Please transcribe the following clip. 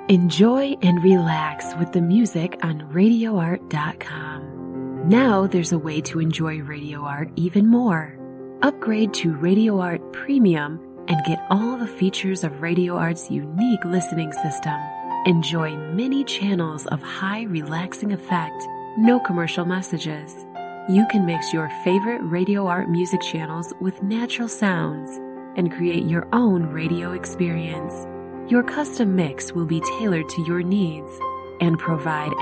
Enjoy and relax with the music on RadioArt.com. Now there's a way to enjoy Radio Art even more. Upgrade to Radio Art Premium and get all the features of Radio Art's unique listening system. Enjoy many channels of high relaxing effect, no commercial messages. You can mix your favorite Radio Art music channels with natural sounds and create your own radio experience. Your custom mix will be tailored to your needs and provide